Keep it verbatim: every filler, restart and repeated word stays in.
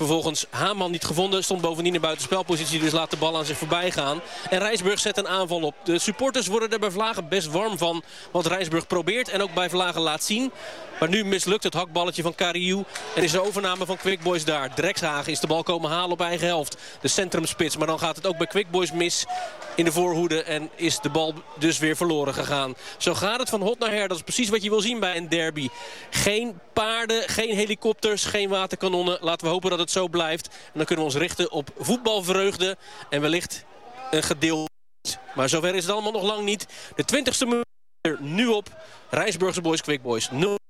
Vervolgens Haman niet gevonden. Stond bovendien in buitenspelpositie. Dus laat de bal aan zich voorbij gaan. En Rijnsburg zet een aanval op. De supporters worden er bij Vlagen best warm van. Want Rijnsburg probeert en ook bij Vlagen laat zien. Maar nu mislukt het hakballetje van Kariou. En is de overname van Quick Boys daar. Drekshagen is de bal komen halen op eigen helft. De centrumspits. Maar dan gaat het ook bij Quick Boys mis in de voorhoede. En is de bal dus weer verloren gegaan. Zo gaat het van hot naar her. Dat is precies wat je wil zien bij een derby. Geen paarden, geen helikopters, geen waterkanonnen. Laten we hopen dat het zo blijft. En dan kunnen we ons richten op voetbalvreugde. En wellicht een gedeelte. Maar zover is het allemaal nog lang niet. De twintigste minuut er nu op. Rijnsburgse Boys, Quick Boys nul.